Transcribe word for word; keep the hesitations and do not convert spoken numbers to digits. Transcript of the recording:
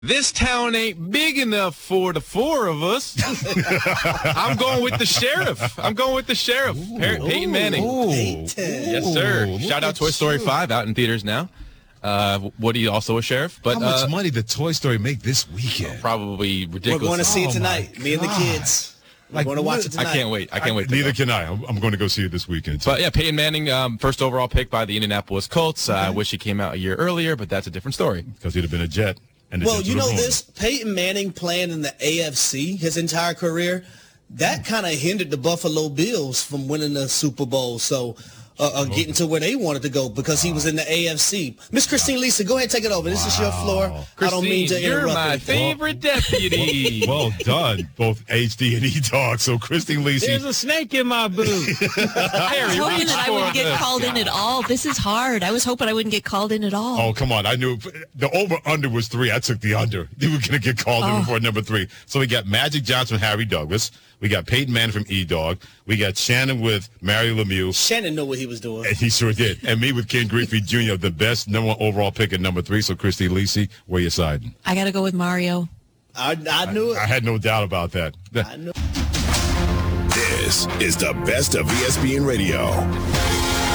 This town ain't big enough for the four of us. I'm going with the sheriff. I'm going with the sheriff. Ooh, Peyton Manning. Ooh, yes, sir. Ooh, Shout out Toy Story you. five out in theaters now. Uh, Woody also a sheriff. But, how much uh, money did Toy Story make this weekend? Probably ridiculous. We're going to see oh it tonight. Me and the kids. We're like, going to watch it tonight. I can't wait. I can't I, wait. To neither go. can I. I'm, I'm going to go see it this weekend. But, yeah, Peyton Manning, um, first overall pick by the Indianapolis Colts. Uh, I wish he came out a year earlier, but that's a different story. Because he'd have been a Jet. And well, you know this, Peyton Manning playing in the A F C his entire career, that kind of hindered the Buffalo Bills from winning the Super Bowl. So uh, uh, getting to where they wanted to go because he was in the A F C. Miss Christine Lisa, go ahead and take it over. This wow. is your floor. Christine, I don't mean to interrupt. You're my favorite deputy. Well, well done, both H D and E-Dog. So, Christine Lisa. There's a snake in my boot. I was hoping that I wouldn't get called in at all. This is hard. I was hoping I wouldn't get called in at all. Oh, come on. I knew the over-under was three. I took the under. You were going to get called oh. in before number three. So, we got Magic Johnson, Harry Douglas. We got Peyton Manning from E-Dog. We got Shannon with Mario Lemieux. Shannon knew what he was doing. And he sure did. And me with Ken Griffey Junior, the best number one overall pick at number three. So, Christine Lisi, where you siding? I got to go with Mario. I, I knew it. I, I had no doubt about that. I knew. This is the best of E S P N Radio.